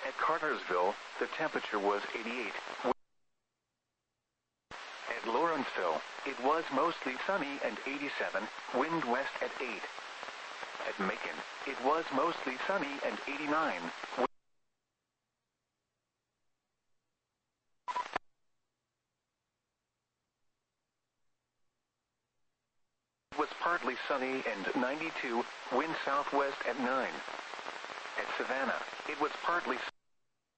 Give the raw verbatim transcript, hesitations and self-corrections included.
At Cartersville, the temperature was eighty-eight. At Lawrenceville, it was mostly sunny and eighty-seven, wind west at eight. At Macon, it was mostly sunny and eighty-nine. It was partly sunny and ninety-two, wind southwest at nine. At Savannah, it was partly